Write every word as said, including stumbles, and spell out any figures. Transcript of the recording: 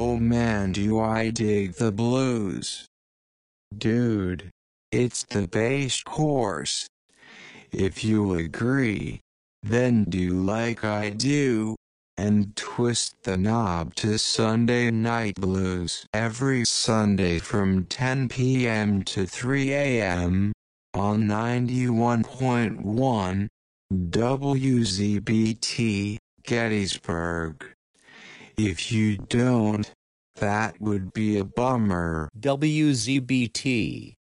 Oh man, do I dig the blues. Dude, it's the bass course. If you agree, then do like I do, and twist the knob to Sunday Night Blues every Sunday from ten p m to three a m on ninety-one point one W Z B T, Gettysburg. If you don't, that would be a bummer. W Z B T